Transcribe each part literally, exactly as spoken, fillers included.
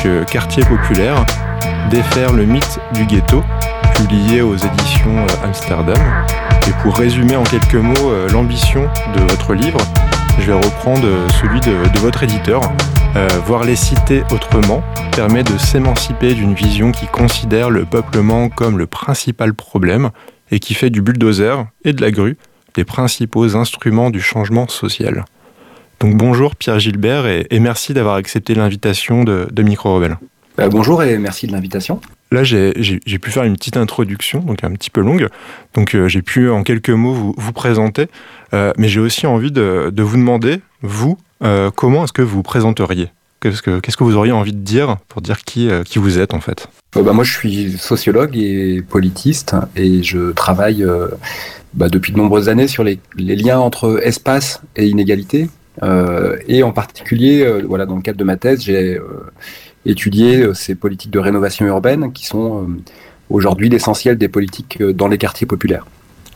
euh, Quartier populaire, défaire le mythe du ghetto, publié aux éditions euh, Amsterdam. Et pour résumer en quelques mots euh, l'ambition de votre livre, je vais reprendre euh, celui de, de votre éditeur. Euh, voir les cités autrement permet de s'émanciper d'une vision qui considère le peuplement comme le principal problème et qui fait du bulldozer et de la grue les principaux instruments du changement social. Donc bonjour Pierre Gilbert et, et merci d'avoir accepté l'invitation de, de Micro Rebelle. Euh, bonjour et merci de l'invitation. Là, j'ai, j'ai, j'ai pu faire une petite introduction, donc un petit peu longue. Donc, euh, j'ai pu en quelques mots vous, vous présenter. Euh, mais j'ai aussi envie de, de vous demander, vous, euh, comment est-ce que vous vous présenteriez ? Qu'est-ce que, qu'est-ce que vous auriez envie de dire pour dire qui, euh, qui vous êtes, en fait ? euh, bah, Moi, je suis sociologue et politiste et je travaille euh, bah, depuis de nombreuses années sur les, les liens entre espace et inégalité. Euh, et en particulier, euh, voilà, dans le cadre de ma thèse, j'ai... Euh, étudier ces politiques de rénovation urbaine qui sont euh, aujourd'hui l'essentiel des politiques euh, dans les quartiers populaires.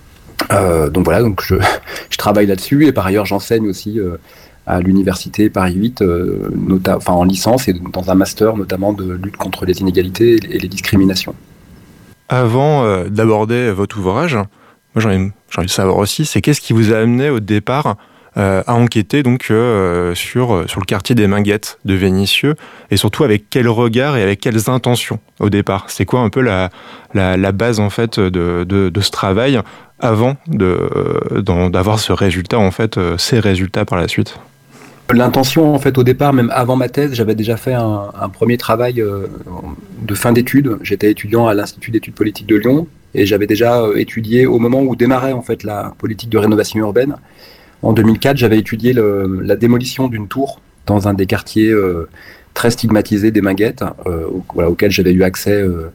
Euh, donc voilà, donc je, je travaille là-dessus et par ailleurs j'enseigne aussi euh, à l'université Paris huit, euh, nota- enfin en licence et dans un master notamment de lutte contre les inégalités et les discriminations. Avant euh, d'aborder votre ouvrage, moi j'ai envie, j'ai envie de savoir aussi, c'est qu'est-ce qui vous a amené au départ Euh, à enquêter donc euh, sur, sur le quartier des Minguettes de Vénissieux et surtout avec quel regard et avec quelles intentions au départ. C'est quoi un peu la, la, la base en fait de, de, de ce travail avant de, euh, d'avoir ce résultat en fait, euh, ces résultats par la suite? L'intention en fait au départ, même avant ma thèse, j'avais déjà fait un, un premier travail euh, de fin d'études. J'étais étudiant à l'Institut d'études politiques de Lyon et j'avais déjà euh, étudié au moment où démarrait en fait la politique de rénovation urbaine. En deux mille quatre, j'avais étudié le, la démolition d'une tour dans un des quartiers euh, très stigmatisés des Minguettes, euh, au, voilà, auquel j'avais eu accès euh,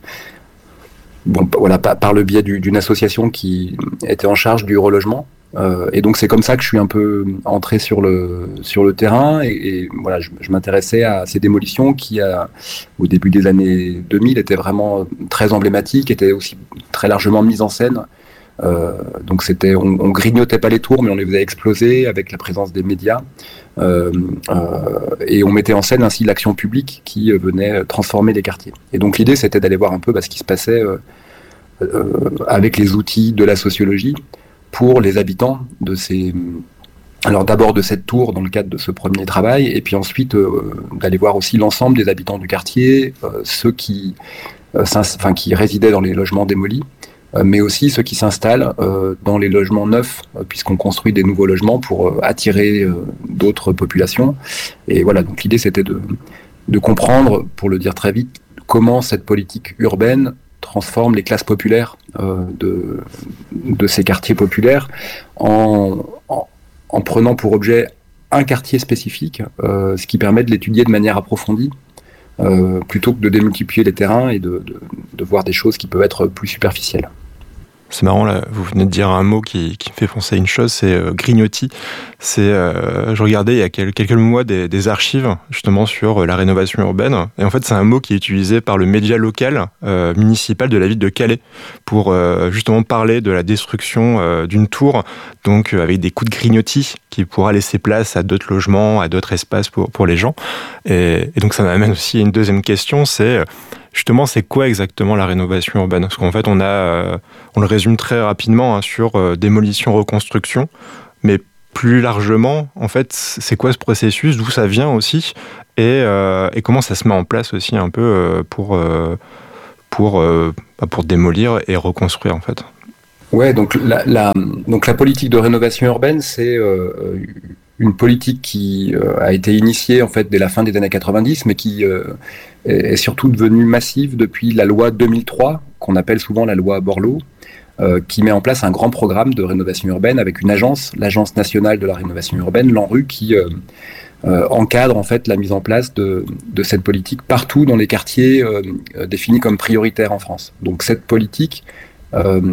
bon, voilà, par, par le biais du, d'une association qui était en charge du relogement. Euh, et donc c'est comme ça que je suis un peu entré sur le, sur le terrain et, et voilà, je, je m'intéressais à ces démolitions qui, à, au début des années deux mille, étaient vraiment très emblématiques, étaient aussi très largement mises en scène. Euh, donc c'était, on, on grignotait pas les tours, mais on les faisait exploser avec la présence des médias, euh, euh, et on mettait en scène ainsi l'action publique qui euh, venait transformer les quartiers. Et donc l'idée c'était d'aller voir un peu bah, ce qui se passait euh, euh, avec les outils de la sociologie pour les habitants de ces, alors d'abord de cette tour dans le cadre de ce premier travail, et puis ensuite euh, d'aller voir aussi l'ensemble des habitants du quartier, euh, ceux qui, euh, enfin, qui résidaient dans les logements démolis, mais aussi ceux qui s'installent euh, dans les logements neufs, euh, puisqu'on construit des nouveaux logements pour euh, attirer euh, d'autres populations. Et voilà, donc l'idée c'était de, de comprendre, pour le dire très vite, comment cette politique urbaine transforme les classes populaires euh, de, de ces quartiers populaires en, en, en prenant pour objet un quartier spécifique, euh, ce qui permet de l'étudier de manière approfondie. Euh, plutôt que de démultiplier les terrains et de, de, de voir des choses qui peuvent être plus superficielles. C'est marrant, là, vous venez de dire un mot qui, qui me fait penser à une chose, c'est euh, grignotis. C'est, euh, je regardais il y a quel, quelques mois des, des archives justement sur euh, la rénovation urbaine, et en fait c'est un mot qui est utilisé par le média local euh, municipal de la ville de Calais pour euh, justement parler de la destruction euh, d'une tour, donc euh, avec des coups de grignotis qui pourra laisser place à d'autres logements, à d'autres espaces pour, pour les gens. Et, et donc ça m'amène aussi à une deuxième question, c'est justement, c'est quoi exactement la rénovation urbaine ? Parce qu'en fait, on a, euh, on le résume très rapidement hein, sur euh, démolition, reconstruction, mais plus largement, en fait, c'est quoi ce processus ? D'où ça vient aussi ? Et, euh, et comment ça se met en place aussi un peu euh, pour, euh, pour, euh, pour démolir et reconstruire, en fait ? Ouais, donc la, la, donc la politique de rénovation urbaine, c'est euh, une politique qui euh, a été initiée en fait dès la fin des années quatre-vingt-dix, mais qui euh, est, est surtout devenue massive depuis la loi deux mille trois, qu'on appelle souvent la loi Borloo, euh, qui met en place un grand programme de rénovation urbaine avec une agence, l'Agence nationale de la rénovation urbaine, l'ANRU, qui euh, euh, encadre en fait la mise en place de, de cette politique partout dans les quartiers euh, définis comme prioritaires en France. Donc cette politique euh,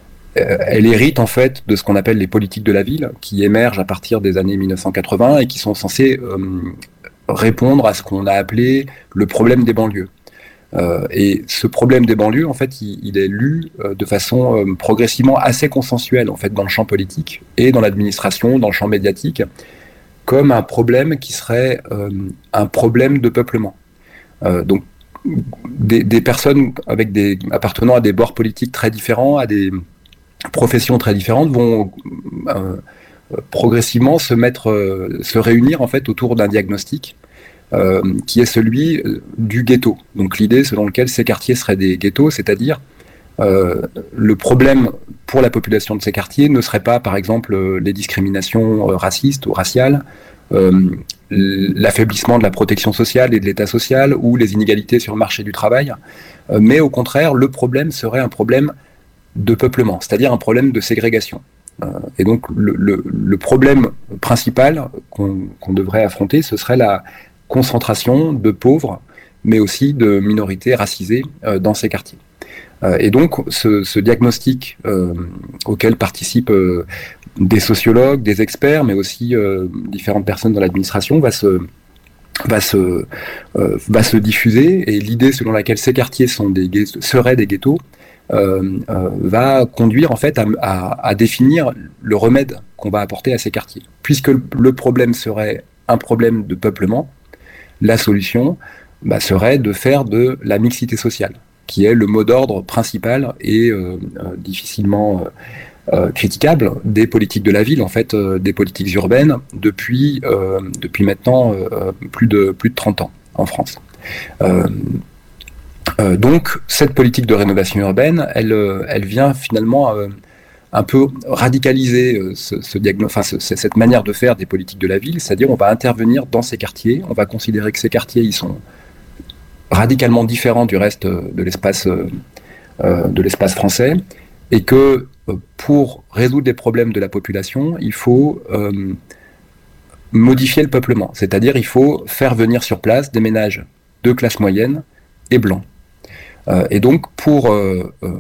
elle hérite en fait de ce qu'on appelle les politiques de la ville, qui émergent à partir des années mille neuf cent quatre-vingts et qui sont censées euh, répondre à ce qu'on a appelé le problème des banlieues. Euh, et ce problème des banlieues, en fait, il, il est lu euh, de façon euh, progressivement assez consensuelle en fait dans le champ politique et dans l'administration, dans le champ médiatique, comme un problème qui serait euh, un problème de peuplement. Euh, donc des, des personnes avec des, appartenant à des bords politiques très différents, à des professions très différentes, vont euh, progressivement se mettre, euh, se réunir en fait autour d'un diagnostic euh, qui est celui du ghetto. Donc l'idée selon laquelle ces quartiers seraient des ghettos, c'est-à-dire euh, le problème pour la population de ces quartiers ne serait pas par exemple les discriminations euh, racistes ou raciales, euh, l'affaiblissement de la protection sociale et de l'état social ou les inégalités sur le marché du travail, euh, mais au contraire le problème serait un problème de peuplement, c'est-à-dire un problème de ségrégation. Euh, et donc le, le, le problème principal qu'on qu'on devrait affronter, ce serait la concentration de pauvres, mais aussi de minorités racisées euh, dans ces quartiers. Euh, et donc ce, ce diagnostic euh, auquel participent euh, des sociologues, des experts, mais aussi euh, différentes personnes dans l'administration va se va se euh, va se diffuser, et l'idée selon laquelle ces quartiers sont des ghettos, seraient des ghettos euh, euh, va conduire en fait à, à, à définir le remède qu'on va apporter à ces quartiers. Puisque le problème serait un problème de peuplement, la solution bah, serait de faire de la mixité sociale, qui est le mot d'ordre principal et euh, euh, difficilement euh, euh, critiquable des politiques de la ville, en fait, euh, des politiques urbaines, depuis, euh, depuis maintenant euh, plus, de, plus de trente ans en France. Euh, euh, donc, cette politique de rénovation urbaine, elle, euh, elle vient finalement euh, un peu radicaliser euh, ce, ce diagno- enfin, ce, cette manière de faire des politiques de la ville, c'est-à-dire on va intervenir dans ces quartiers, on va considérer que ces quartiers, ils sont radicalement différents du reste de l'espace euh, de l'espace français, et que euh, pour résoudre les problèmes de la population, il faut euh, modifier le peuplement, c'est-à-dire il faut faire venir sur place des ménages de classe moyenne et blancs. Euh, et donc pour euh, euh,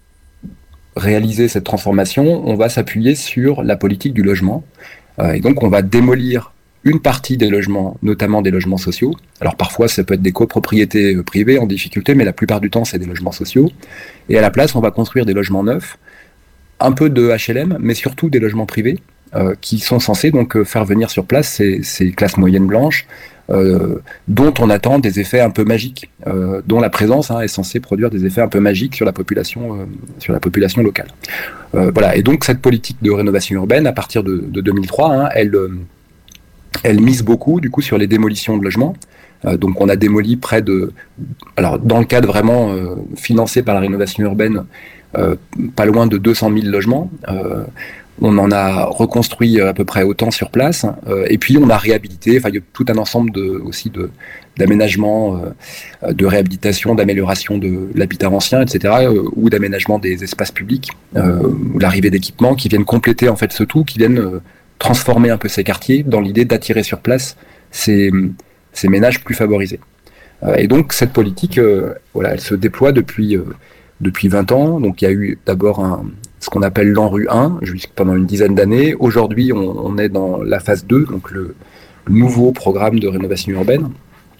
réaliser cette transformation, on va s'appuyer sur la politique du logement, euh, et donc on va démolir une partie des logements, notamment des logements sociaux. Alors parfois, ça peut être des copropriétés privées en difficulté, mais la plupart du temps, c'est des logements sociaux. Et à la place, on va construire des logements neufs, un peu de H L M, mais surtout des logements privés, euh, qui sont censés donc euh, faire venir sur place ces, ces classes moyennes blanches, euh, dont on attend des effets un peu magiques, euh, dont la présence hein, est censée produire des effets un peu magiques sur la population, euh, sur la population locale. Euh, voilà. Et donc cette politique de rénovation urbaine, à partir de, de deux mille trois, hein, elle euh, Elle mise beaucoup du coup sur les démolitions de logements. Euh, donc on a démoli près de, alors dans le cadre vraiment euh, financé par la rénovation urbaine, euh, pas loin de deux cent mille logements. Euh, on en a reconstruit à peu près autant sur place. Euh, et puis on a réhabilité. Enfin il y a tout un ensemble de aussi de d'aménagements, euh, de réhabilitation, d'amélioration de l'habitat ancien, et cetera. Euh, ou d'aménagement des espaces publics, euh, ou l'arrivée d'équipements qui viennent compléter en fait ce tout, qui viennent euh, transformer un peu ces quartiers dans l'idée d'attirer sur place ces, ces ménages plus favorisés. Euh, et donc cette politique, euh, voilà, elle se déploie depuis, euh, depuis vingt ans. Donc il y a eu d'abord un, ce qu'on appelle l'ANRU un, pendant une dizaine d'années. Aujourd'hui, on, on est dans la phase deux, donc le nouveau programme de rénovation urbaine,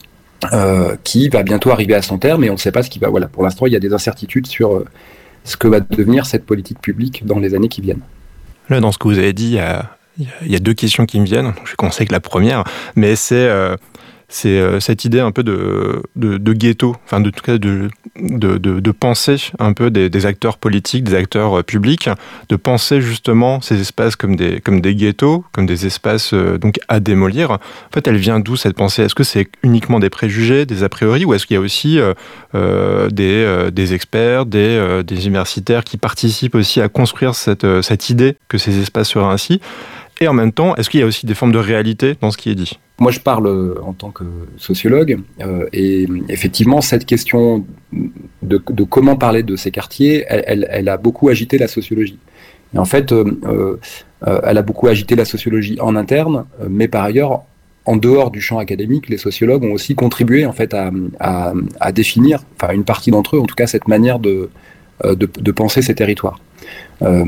euh, qui va bientôt arriver à son terme, et on ne sait pas ce qui va... Voilà, pour l'instant, il y a des incertitudes sur euh, ce que va devenir cette politique publique dans les années qui viennent. Là, dans ce que vous avez dit, il y a... Il y a deux questions qui me viennent. Je vais commencer avec la première, mais c'est, euh, c'est euh, cette idée un peu de, de, de ghetto, enfin de, en tout cas de, de, de, de penser un peu des, des acteurs politiques, des acteurs euh, publics, de penser justement ces espaces comme des, comme des ghettos, comme des espaces euh, donc à démolir. En fait, elle vient d'où cette pensée ? Est-ce que c'est uniquement des préjugés, des a priori, ou est-ce qu'il y a aussi euh, euh, des, euh, des experts, des, euh, des universitaires qui participent aussi à construire cette, euh, cette idée que ces espaces seraient ainsi ? Et en même temps, est-ce qu'il y a aussi des formes de réalité dans ce qui est dit ? Moi, je parle en tant que sociologue, euh, et effectivement, cette question de, de comment parler de ces quartiers, elle, elle, elle a beaucoup agité la sociologie. Et en fait, euh, euh, elle a beaucoup agité la sociologie en interne, mais par ailleurs, en dehors du champ académique, les sociologues ont aussi contribué en fait à, à, à définir, enfin une partie d'entre eux, en tout cas, cette manière de, de, de penser ces territoires. Euh,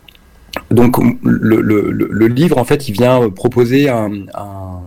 Donc le, le, le livre, en fait, il vient proposer un, un,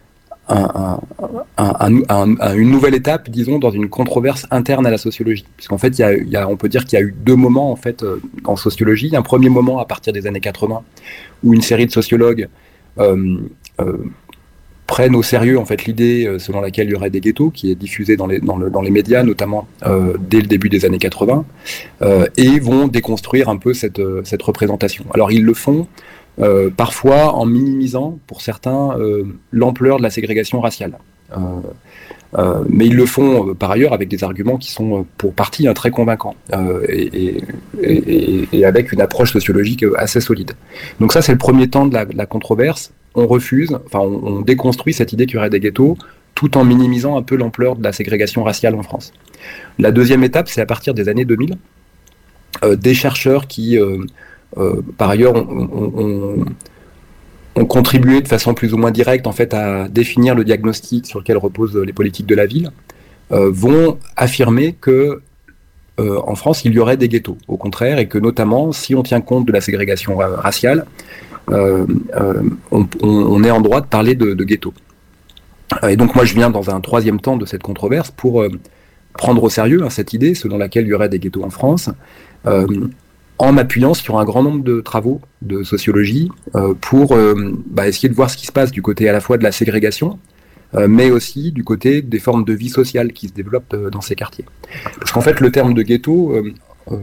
un, un, un, un, une nouvelle étape, disons, dans une controverse interne à la sociologie. Puisqu'en fait, il y a, il y a, on peut dire qu'il y a eu deux moments en fait, en sociologie. Un premier moment à partir des années quatre-vingts, où une série de sociologues euh, euh, prennent au sérieux en fait l'idée euh, selon laquelle il y aurait des ghettos, qui est diffusée dans les, dans le, dans les médias, notamment euh, dès le début des années quatre-vingts, euh, et vont déconstruire un peu cette, euh, cette représentation. Alors ils le font euh, parfois en minimisant, pour certains, euh, l'ampleur de la ségrégation raciale. Euh, euh, mais ils le font euh, par ailleurs avec des arguments qui sont euh, pour partie hein, très convaincants euh, et, et, et, et avec une approche sociologique assez solide. Donc ça c'est le premier temps de la, de la controverse. On refuse, enfin on, on déconstruit cette idée qu'il y aurait des ghettos tout en minimisant un peu l'ampleur de la ségrégation raciale en France. La deuxième étape, c'est à partir des années deux mille, euh, des chercheurs qui, euh, euh, par ailleurs, ont, ont, ont contribué de façon plus ou moins directe en fait, à définir le diagnostic sur lequel reposent les politiques de la ville, euh, vont affirmer que euh, en France, il y aurait des ghettos, au contraire, et que notamment, si on tient compte de la ségrégation ra- raciale, Euh, euh, on, on est en droit de parler de, de ghetto. Et donc moi je viens dans un troisième temps de cette controverse pour euh, prendre au sérieux hein, cette idée selon laquelle il y aurait des ghettos en France, euh, en m'appuyant sur un grand nombre de travaux de sociologie euh, pour euh, bah, essayer de voir ce qui se passe du côté à la fois de la ségrégation, euh, mais aussi du côté des formes de vie sociale qui se développent euh, dans ces quartiers. Parce qu'en fait le terme de ghetto, euh, euh,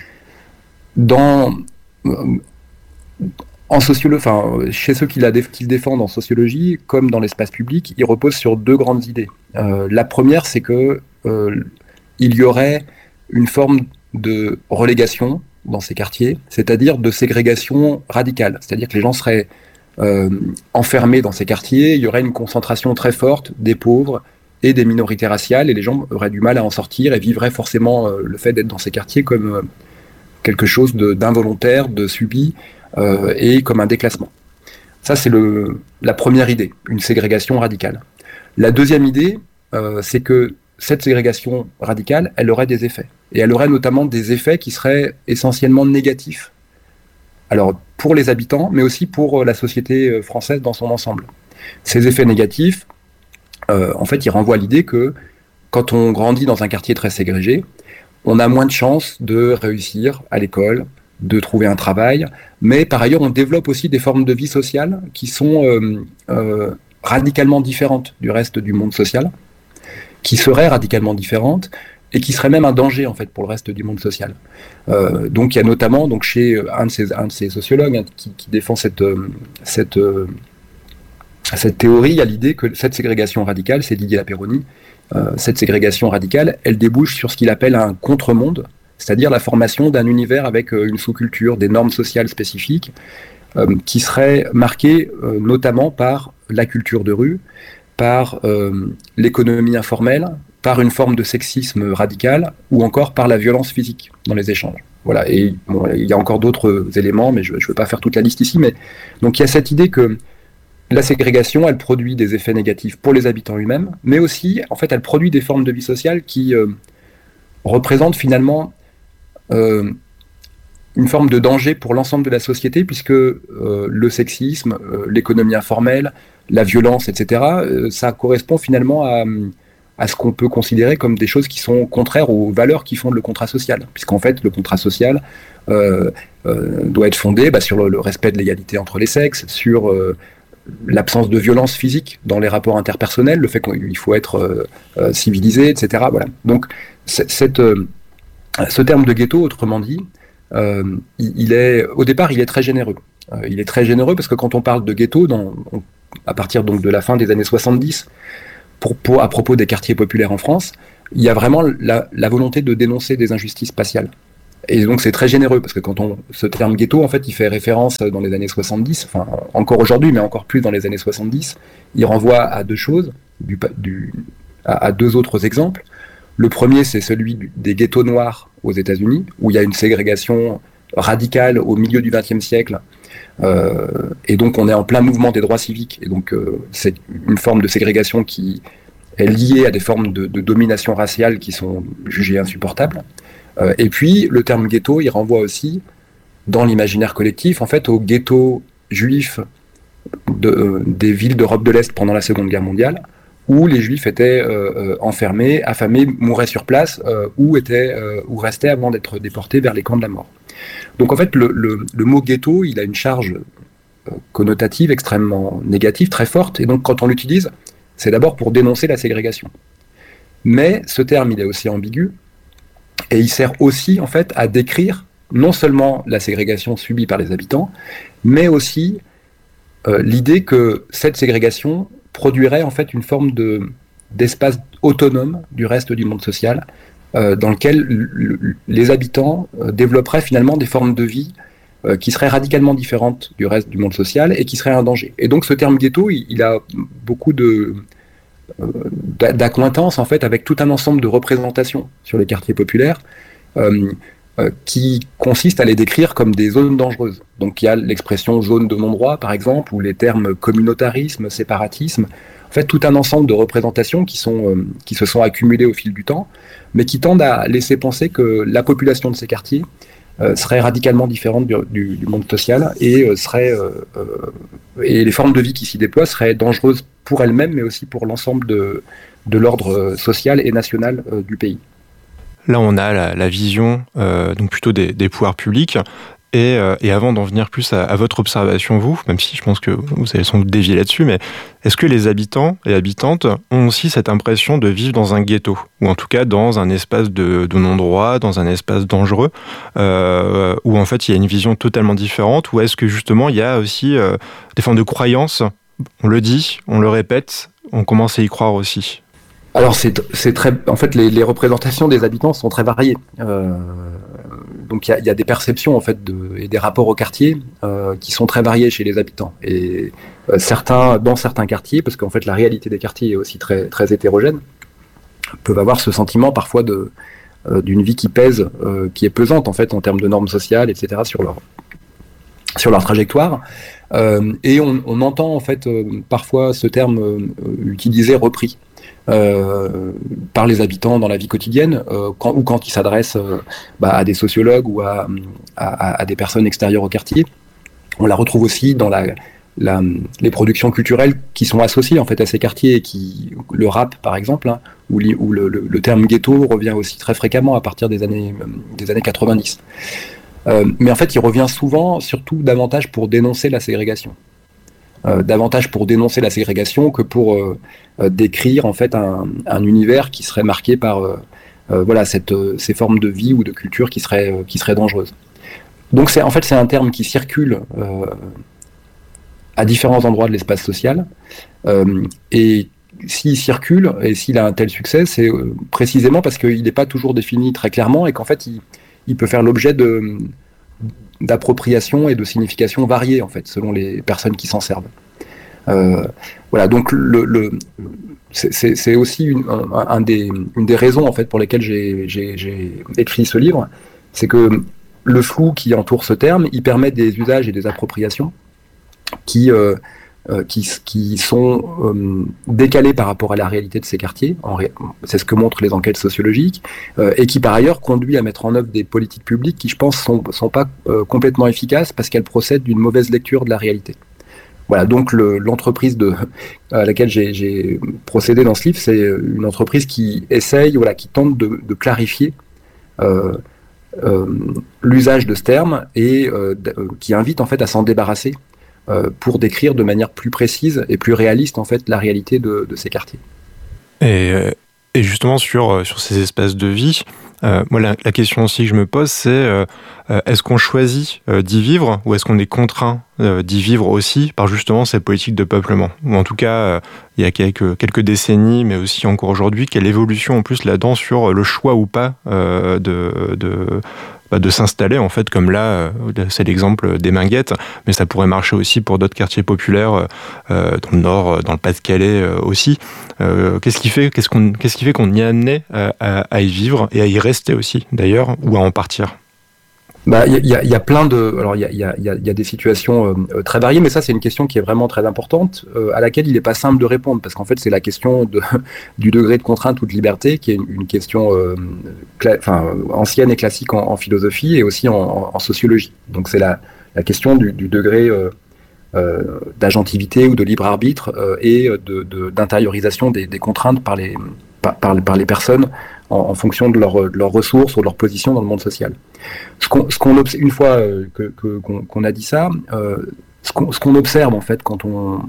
dans... Euh, En sociologie, enfin, chez ceux qui, la dé- qui le défendent en sociologie, comme dans l'espace public, il repose sur deux grandes idées. Euh, la première, c'est que euh, il y aurait une forme de relégation dans ces quartiers, c'est-à-dire de ségrégation radicale, c'est-à-dire que les gens seraient euh, enfermés dans ces quartiers, il y aurait une concentration très forte des pauvres et des minorités raciales, et les gens auraient du mal à en sortir et vivraient forcément euh, le fait d'être dans ces quartiers comme euh, quelque chose de, d'involontaire, de subi, Euh, et comme un déclassement. Ça, c'est le, la première idée, une ségrégation radicale. La deuxième idée, euh, c'est que cette ségrégation radicale, elle aurait des effets. Et elle aurait notamment des effets qui seraient essentiellement négatifs. Alors, pour les habitants, mais aussi pour la société française dans son ensemble. Ces effets négatifs, euh, en fait, ils renvoient à l'idée que quand on grandit dans un quartier très ségrégé, on a moins de chances de réussir à l'école, de trouver un travail, mais par ailleurs on développe aussi des formes de vie sociale qui sont euh, euh, radicalement différentes du reste du monde social, qui seraient radicalement différentes et qui seraient même un danger en fait pour le reste du monde social. Euh, donc il y a notamment donc chez un de ces, un de ces sociologues hein, qui, qui défend cette, cette, cette théorie, il y a l'idée que cette ségrégation radicale, c'est Didier Lapéronie, euh, cette ségrégation radicale, elle débouche sur ce qu'il appelle un contre-monde, c'est-à-dire la formation d'un univers avec euh, une sous-culture, des normes sociales spécifiques, euh, qui seraient marquées euh, notamment par la culture de rue, par euh, l'économie informelle, par une forme de sexisme radical, ou encore par la violence physique dans les échanges. Voilà. Et bon, il y a encore d'autres éléments, mais je ne veux pas faire toute la liste ici. Mais donc il y a cette idée que la ségrégation, elle produit des effets négatifs pour les habitants eux-mêmes, mais aussi, en fait, elle produit des formes de vie sociale qui euh, représentent finalement Euh, une forme de danger pour l'ensemble de la société, puisque euh, le sexisme, euh, l'économie informelle, la violence, et cetera, euh, ça correspond finalement à, à ce qu'on peut considérer comme des choses qui sont contraires aux valeurs qui fondent le contrat social, puisqu'en fait le contrat social euh, euh, doit être fondé bah, sur le, le respect de l'égalité entre les sexes, sur euh, l'absence de violence physique dans les rapports interpersonnels, le fait qu'il faut être euh, euh, civilisé, et cetera. Voilà. Donc cette euh, ce terme de ghetto, autrement dit, euh, il, il est, au départ, il est très généreux. Euh, il est très généreux parce que quand on parle de ghetto, dans, on, à partir donc de la fin des années soixante-dix, pour, pour, à propos des quartiers populaires en France, il y a vraiment la, la volonté de dénoncer des injustices spatiales. Et donc c'est très généreux parce que quand on, ce terme ghetto, en fait, il fait référence dans les années soixante-dix, enfin encore aujourd'hui, mais encore plus dans les années soixante-dix. Il renvoie à deux choses, du, du, à, à deux autres exemples. Le premier, c'est celui des ghettos noirs aux États-Unis, où il y a une ségrégation radicale au milieu du vingtième siècle. Euh, et donc, on est en plein mouvement des droits civiques. Et donc, euh, c'est une forme de ségrégation qui est liée à des formes de, de domination raciale qui sont jugées insupportables. Euh, et puis, le terme ghetto, il renvoie aussi, dans l'imaginaire collectif, en fait, aux ghettos juifs de, euh, des villes d'Europe de l'Est pendant la Seconde Guerre mondiale, où les Juifs étaient euh, enfermés, affamés, mouraient sur place, euh, ou, étaient, euh, ou restaient avant d'être déportés vers les camps de la mort. Donc en fait, le, le, le mot ghetto, il a une charge connotative, extrêmement négative, très forte. Et donc, quand on l'utilise, c'est d'abord pour dénoncer la ségrégation. Mais ce terme, il est aussi ambigu, et il sert aussi, en fait, à décrire non seulement la ségrégation subie par les habitants, mais aussi euh, l'idée que cette ségrégation produirait, en fait, une forme de, d'espace autonome du reste du monde social, euh, dans lequel l- les habitants euh, développeraient finalement des formes de vie euh, qui seraient radicalement différentes du reste du monde social et qui seraient un danger. Et donc ce terme ghetto, il, il a beaucoup de, euh, d'acquaintance en fait avec tout un ensemble de représentations sur les quartiers populaires euh, euh, qui consistent à les décrire comme des zones dangereuses. Donc il y a l'expression zone de non-droit par exemple, ou les termes communautarisme, séparatisme. En fait, tout un ensemble de représentations qui, sont, euh, qui se sont accumulées au fil du temps, mais qui tendent à laisser penser que la population de ces quartiers euh, serait radicalement différente du, du, du monde social et, euh, serait, euh, euh, et les formes de vie qui s'y déploient seraient dangereuses pour elles-mêmes, mais aussi pour l'ensemble de, de l'ordre social et national euh, du pays. Là, on a la, la vision euh, donc plutôt des, des pouvoirs publics. Et, euh, et avant d'en venir plus à, à votre observation, vous, même si je pense que vous allez sans doute dévier là-dessus, mais est-ce que les habitants et habitantes ont aussi cette impression de vivre dans un ghetto, ou en tout cas dans un espace de, de non-droit, dans un espace dangereux, euh, où en fait il y a une vision totalement différente, ou est-ce que justement il y a aussi euh, des formes de croyances, on le dit, on le répète, on commence à y croire aussi? Alors c'est, c'est très, en fait les, les représentations des habitants sont très variées. Euh, donc il y, y a des perceptions en fait de, et des rapports au quartier euh, qui sont très variés chez les habitants. Et euh, certains, dans certains quartiers, parce qu'en fait la réalité des quartiers est aussi très très hétérogène, peuvent avoir ce sentiment parfois de euh, d'une vie qui pèse, euh, qui est pesante en fait en termes de normes sociales, et cetera sur leur sur leur trajectoire. Euh, et on, on entend en fait euh, parfois ce terme euh, utilisé repris. Euh, par les habitants dans la vie quotidienne, euh, quand, ou quand ils s'adressent euh, bah, à des sociologues ou à, à, à des personnes extérieures au quartier. On la retrouve aussi dans la, la, les productions culturelles qui sont associées en fait à ces quartiers, et qui, le rap par exemple, hein, où, li, où le, le, le terme ghetto revient aussi très fréquemment à partir des années, des années quatre-vingt-dix. Euh, mais en fait, il revient souvent, surtout davantage pour dénoncer la ségrégation. Euh, davantage pour dénoncer la ségrégation que pour euh, euh, décrire en fait un, un univers qui serait marqué par euh, euh, voilà cette, euh, ces formes de vie ou de culture qui seraient euh, qui seraient dangereuses. Donc c'est en fait c'est un terme qui circule euh, à différents endroits de l'espace social euh, et s'il circule et s'il a un tel succès, c'est euh, précisément parce qu'il n'est pas toujours défini très clairement et qu'en fait il, il peut faire l'objet de d'appropriation et de signification variées en fait selon les personnes qui s'en servent. Euh, voilà, donc le, le c'est, c'est, c'est aussi une, un, un des, une des raisons en fait pour lesquelles j'ai, j'ai, j'ai écrit ce livre, c'est que le flou qui entoure ce terme, il permet des usages et des appropriations qui euh, Euh, qui, qui sont euh, décalés par rapport à la réalité de ces quartiers, en ré... c'est ce que montrent les enquêtes sociologiques, euh, et qui par ailleurs conduit à mettre en œuvre des politiques publiques qui, je pense, sont, sont pas euh, complètement efficaces parce qu'elles procèdent d'une mauvaise lecture de la réalité. Voilà, donc le, l'entreprise de, à laquelle j'ai, j'ai procédé dans ce livre, c'est une entreprise qui essaye, voilà, qui tente de, de clarifier euh, euh, l'usage de ce terme et euh, d- euh, qui invite en fait à s'en débarrasser pour décrire de manière plus précise et plus réaliste en fait la réalité de, de ces quartiers. Et, et justement sur, sur ces espaces de vie, euh, moi la, la question aussi que je me pose, c'est euh, est-ce qu'on choisit euh, d'y vivre ou est-ce qu'on est contraint euh, d'y vivre aussi par justement cette politique de peuplement? Ou en tout cas, euh, il y a quelques, quelques décennies, mais aussi encore aujourd'hui, quelle évolution en plus là-dedans sur le choix ou pas euh, de... de de s'installer en fait, comme là c'est l'exemple des Minguettes, mais ça pourrait marcher aussi pour d'autres quartiers populaires euh, dans le Nord, dans le Pas-de-Calais euh, aussi. Euh, qu'est-ce qui fait, qu'est-ce qu'on, qu'est-ce qui fait qu'on y est amené à, à, à y vivre et à y rester aussi d'ailleurs, ou à en partir? Bah, il y, y, y a plein de, alors il y a, y, a, y a des situations euh, très variées, mais ça c'est une question qui est vraiment très importante, euh, à laquelle il n'est pas simple de répondre, parce qu'en fait c'est la question de, du degré de contrainte ou de liberté, qui est une, une question euh, cla- enfin, ancienne et classique en, en philosophie et aussi en, en, en sociologie. Donc c'est la, la question du, du degré euh, euh, d'agentivité ou de libre arbitre euh, et de, de, d'intériorisation des, des contraintes par les, par, par, par les personnes en, en fonction de, leur, de leurs ressources ou de leur position dans le monde social. Ce qu'on, ce qu'on observe, une fois euh, que, que, qu'on, qu'on a dit ça, euh, ce qu'on, ce qu'on observe en fait quand on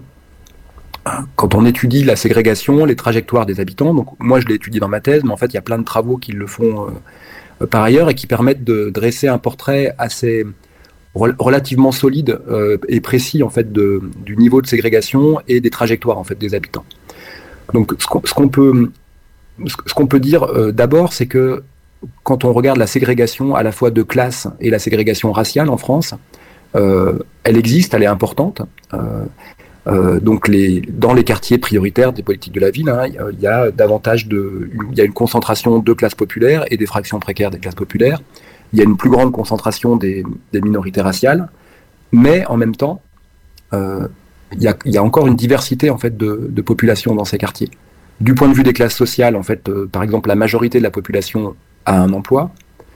quand on étudie la ségrégation, les trajectoires des habitants. Donc moi je l'ai étudié dans ma thèse, mais en fait il y a plein de travaux qui le font euh, par ailleurs et qui permettent de dresser un portrait assez rel- relativement solide euh, et précis en fait de, du niveau de ségrégation et des trajectoires en fait des habitants. Donc ce qu'on, ce qu'on peut ce qu'on peut dire euh, d'abord, c'est que quand on regarde la ségrégation à la fois de classe et la ségrégation raciale en France, euh, elle existe, elle est importante. Euh, euh, donc les, dans les quartiers prioritaires des politiques de la ville, hein, il y a davantage de, il y a une concentration de classes populaires et des fractions précaires des classes populaires. Il y a une plus grande concentration des, des minorités raciales, mais en même temps, euh, il, y a, il y a encore une diversité en fait de, de population dans ces quartiers. Du point de vue des classes sociales, en fait, euh, par exemple, la majorité de la population a un emploi.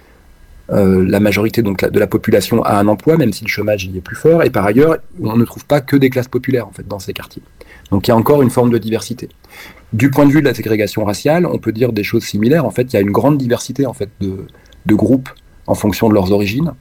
Euh, la majorité donc, de la population a un emploi, même si le chômage y est plus fort. Et par ailleurs, on ne trouve pas que des classes populaires en fait, dans ces quartiers. Donc il y a encore une forme de diversité. Du point de vue de la ségrégation raciale, on peut dire des choses similaires. En fait, il y a une grande diversité en fait, de, de groupes en fonction de leurs origines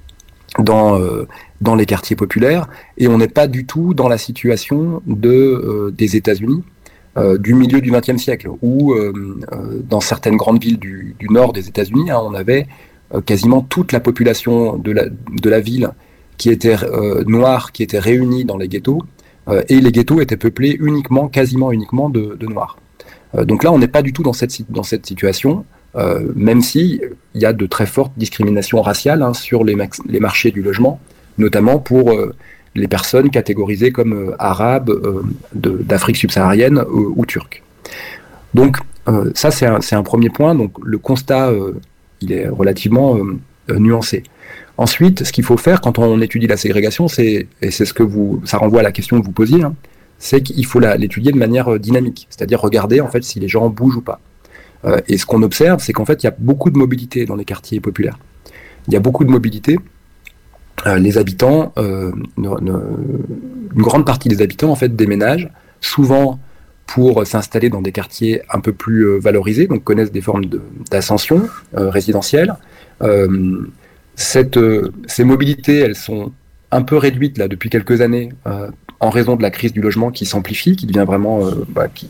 dans, euh, dans les quartiers populaires. Et on n'est pas du tout dans la situation de, euh, des États-Unis, Euh, du milieu du vingtième siècle, où euh, euh, dans certaines grandes villes du, du nord des États-Unis, hein, on avait euh, quasiment toute la population de la, de la ville qui était euh, noire, qui était réunie dans les ghettos, euh, et les ghettos étaient peuplés uniquement, quasiment uniquement de, de noirs. Euh, donc là, on n'est pas du tout dans cette, dans cette situation, euh, même si il y a de très fortes discriminations raciales hein, sur les, max, les marchés du logement, notamment pour euh, les personnes catégorisées comme euh, arabes, euh, de, d'Afrique subsaharienne euh, ou turques. Donc euh, ça c'est un, c'est un premier point, donc le constat euh, il est relativement euh, nuancé. Ensuite, ce qu'il faut faire quand on étudie la ségrégation, c'est, et c'est ce que vous, ça renvoie à la question que vous posiez, hein, c'est qu'il faut la, l'étudier de manière dynamique, c'est-à-dire regarder en fait si les gens bougent ou pas. Euh, et ce qu'on observe, c'est qu'en fait il y a beaucoup de mobilité dans les quartiers populaires. Il y a beaucoup de mobilité. Euh, les habitants, euh, ne, ne, une grande partie des habitants en fait déménagent, souvent pour s'installer dans des quartiers un peu plus euh, valorisés, donc connaissent des formes de, d'ascension euh, résidentielle. Euh, cette, euh, ces mobilités, elles sont un peu réduites là depuis quelques années euh, en raison de la crise du logement qui s'amplifie, qui devient vraiment, euh, bah, qui,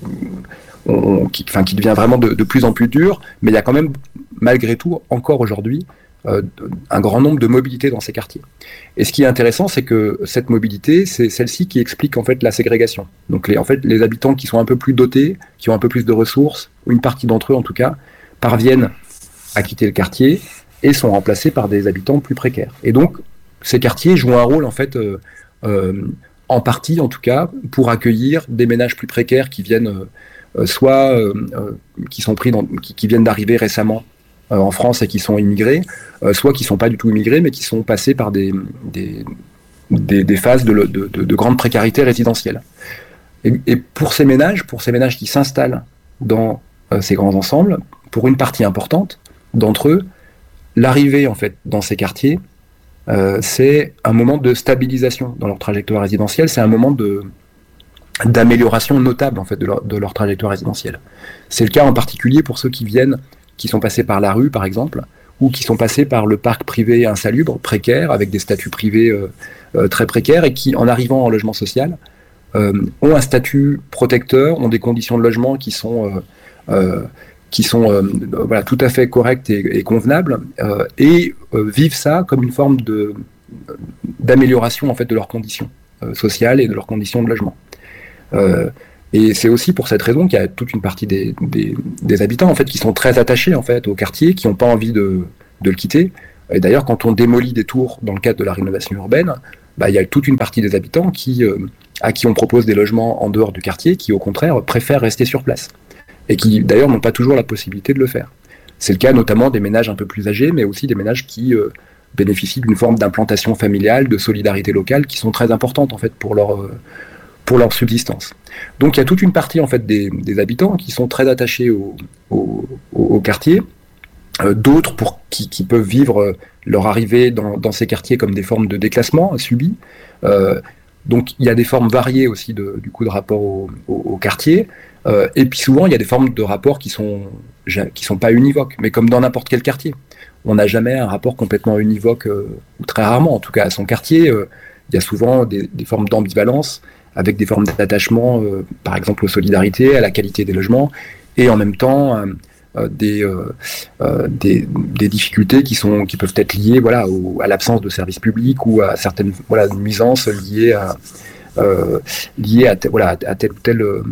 on, qui, enfin, qui devient vraiment de, de plus en plus dure. Mais il y a quand même, malgré tout, encore aujourd'hui, Euh, un grand nombre de mobilités dans ces quartiers. Et ce qui est intéressant, c'est que cette mobilité, c'est celle-ci qui explique en fait la ségrégation. Donc les, en fait, les habitants qui sont un peu plus dotés, qui ont un peu plus de ressources, une partie d'entre eux en tout cas, parviennent à quitter le quartier et sont remplacés par des habitants plus précaires. Et donc ces quartiers jouent un rôle en fait, euh, euh, en partie en tout cas, pour accueillir des ménages plus précaires qui viennent, euh, soit euh, euh, qui sont pris dans, qui, qui viennent d'arriver récemment en France et qui sont immigrés, euh, soit qui ne sont pas du tout immigrés, mais qui sont passés par des, des, des, des phases de, de, de, de grande précarité résidentielle. Et, et pour ces ménages, pour ces ménages qui s'installent dans euh, ces grands ensembles, pour une partie importante d'entre eux, l'arrivée en fait dans ces quartiers, euh, c'est un moment de stabilisation dans leur trajectoire résidentielle, c'est un moment de d'amélioration notable en fait de leur, de leur trajectoire résidentielle. C'est le cas en particulier pour ceux qui viennent qui sont passés par la rue, par exemple, ou qui sont passés par le parc privé insalubre, précaire, avec des statuts privés euh, euh, très précaires, et qui, en arrivant en logement social, euh, ont un statut protecteur, ont des conditions de logement qui sont, euh, euh, qui sont euh, voilà, tout à fait correctes et, et convenables, euh, et euh, vivent ça comme une forme de, d'amélioration en fait, de leurs conditions euh, sociales et de leurs conditions de logement. Euh, Et c'est aussi pour cette raison qu'il y a toute une partie des, des, des habitants en fait, qui sont très attachés en fait, au quartier, qui n'ont pas envie de, de le quitter. Et d'ailleurs, quand on démolit des tours dans le cadre de la rénovation urbaine, bah, il y a toute une partie des habitants qui, euh, à qui on propose des logements en dehors du quartier, qui au contraire préfèrent rester sur place. Et qui d'ailleurs n'ont pas toujours la possibilité de le faire. C'est le cas notamment des ménages un peu plus âgés, mais aussi des ménages qui euh, bénéficient d'une forme d'implantation familiale, de solidarité locale, qui sont très importantes en fait, pour leur... Euh, pour leur subsistance. Donc il y a toute une partie en fait des, des habitants qui sont très attachés au, au, au quartier, euh, d'autres pour qui, qui peuvent vivre leur arrivée dans, dans ces quartiers comme des formes de déclassement subis. Euh, donc il y a des formes variées aussi de, du coup de rapport au, au, au quartier. Euh, et puis souvent il y a des formes de rapports qui sont qui sont pas univoques, mais comme dans n'importe quel quartier, on n'a jamais un rapport complètement univoque, euh, ou très rarement en tout cas à son quartier. Euh, il y a souvent des, des formes d'ambivalence, avec des formes d'attachement, euh, par exemple aux solidarités, à la qualité des logements, et en même temps euh, euh, des, euh, euh, des, des difficultés qui, sont, qui peuvent être liées voilà, au, à l'absence de services publics ou à certaines voilà, nuisances liées à, euh, liées à, te, voilà, à, tel ou tel, euh,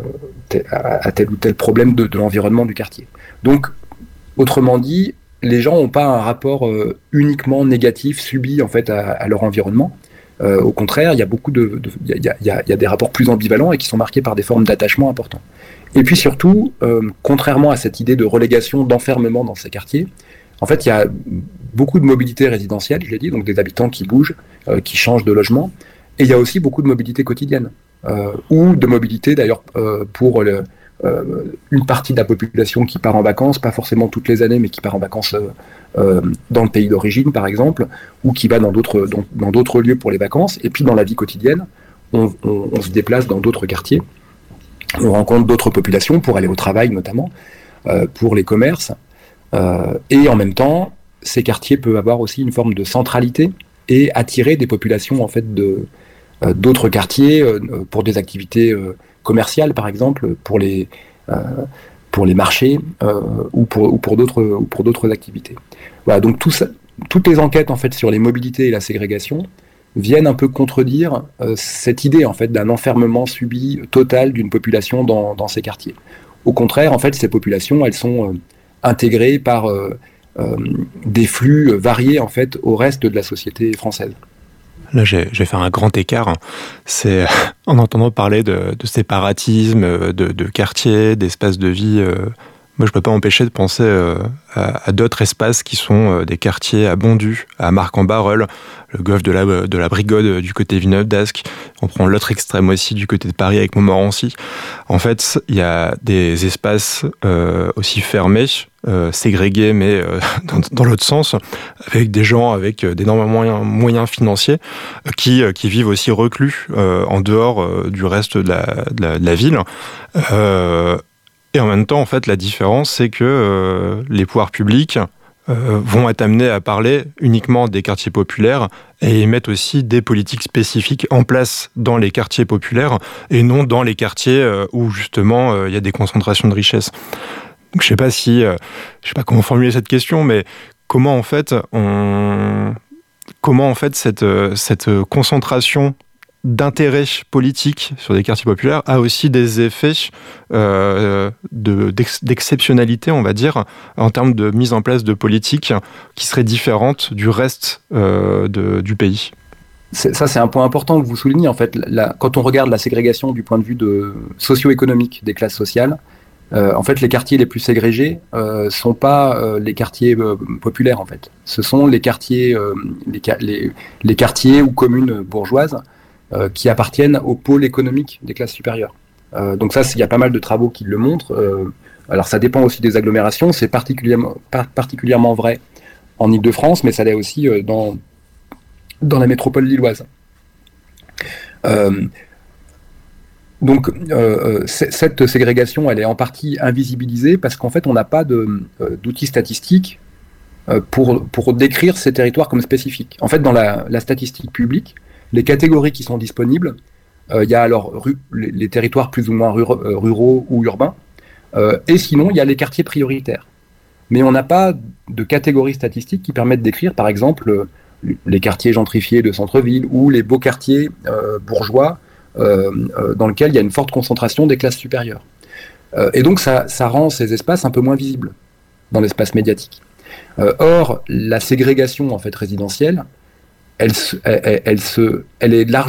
à tel ou tel problème de, de l'environnement du quartier. Donc, autrement dit, les gens n'ont pas un rapport euh, uniquement négatif subi en fait, à, à leur environnement. Euh, au contraire, il y a beaucoup de, il y a, y a, y a des rapports plus ambivalents et qui sont marqués par des formes d'attachement importants. Et puis surtout, euh, contrairement à cette idée de relégation, d'enfermement dans ces quartiers, en fait, il y a beaucoup de mobilité résidentielle, je l'ai dit, donc des habitants qui bougent, euh, qui changent de logement, et il y a aussi beaucoup de mobilité quotidienne, euh, ou de mobilité d'ailleurs euh, pour le, euh, une partie de la population qui part en vacances, pas forcément toutes les années, mais qui part en vacances euh, euh, dans le pays d'origine, par exemple, ou qui va dans d'autres, dans, dans d'autres lieux pour les vacances, et puis dans la vie quotidienne, on, on, on se déplace dans d'autres quartiers, on rencontre d'autres populations pour aller au travail notamment, euh, pour les commerces, euh, et en même temps, ces quartiers peuvent avoir aussi une forme de centralité et attirer des populations en fait de euh, d'autres quartiers euh, pour des activités euh, commerciales par exemple, pour les euh, pour les marchés euh, ou pour ou pour d'autres ou pour d'autres activités. Voilà, donc tout ça, toutes les enquêtes en fait sur les mobilités et la ségrégation viennent un peu contredire euh, cette idée en fait d'un enfermement subi total d'une population dans dans ces quartiers. Au contraire, en fait, ces populations, elles sont euh, intégrées par euh, Euh, des flux variés en fait au reste de la société française. Là, j'ai, j'ai fait un grand écart. C'est en entendant parler de, de séparatisme, de, de quartiers, d'espaces de vie. Euh, moi, je peux pas m'empêcher de penser euh, à, à d'autres espaces qui sont euh, des quartiers à Bondu, à Marcq-en-Barœul, le golfe de la, de la Brigode du côté Villeneuve-d'Ascq. On prend l'autre extrême aussi du côté de Paris avec Montmorency. En fait, il y a des espaces euh, aussi fermés, Euh, ségrégés, mais euh, dans, dans l'autre sens, avec des gens avec euh, d'énormes moyens, moyens financiers euh, qui, euh, qui vivent aussi reclus euh, en dehors euh, du reste de la, de la, de la ville. Euh, et en même temps, en fait, la différence, c'est que euh, les pouvoirs publics euh, vont être amenés à parler uniquement des quartiers populaires et ils mettent aussi des politiques spécifiques en place dans les quartiers populaires et non dans les quartiers euh, où justement il euh, y a des concentrations de richesses. Donc, je sais pas si, euh, je sais pas comment formuler cette question, mais comment en fait on, comment en fait cette cette concentration d'intérêts politiques sur des quartiers populaires a aussi des effets euh, de d'ex, d'exceptionnalité, on va dire, en termes de mise en place de politiques qui seraient différentes du reste euh, de, du pays. C'est, ça, c'est un point important que vous soulignez. En fait, la, quand on regarde la ségrégation du point de vue de socio-économique des classes sociales. Euh, en fait, les quartiers les plus ségrégés euh, sont pas euh, les quartiers euh, populaires, en fait. Ce sont les quartiers, euh, les, les, les quartiers ou communes bourgeoises euh, qui appartiennent au pôle économique des classes supérieures. Euh, donc ça, il y a pas mal de travaux qui le montrent. Euh, alors ça dépend aussi des agglomérations. C'est particulièrement, par, particulièrement vrai en Île-de-France, mais ça l'est aussi euh, dans, dans la métropole lilloise. Euh, Donc, euh, cette ségrégation, elle est en partie invisibilisée parce qu'en fait, on n'a pas de, euh, d'outils statistiques euh, pour, pour décrire ces territoires comme spécifiques. En fait, dans la, la statistique publique, les catégories qui sont disponibles, il euh, y a alors ru- les, les territoires plus ou moins ruraux, euh, ruraux ou urbains, euh, et sinon, il y a les quartiers prioritaires. Mais on n'a pas de catégories statistiques qui permettent d'écrire, par exemple, les quartiers gentrifiés de centre-ville ou les beaux quartiers euh, bourgeois, Euh, euh, dans lequel il y a une forte concentration des classes supérieures. Euh, et donc ça, ça rend ces espaces un peu moins visibles dans l'espace médiatique. Euh, or, la ségrégation en fait résidentielle, elle, elle, elle, elle, se, elle est largement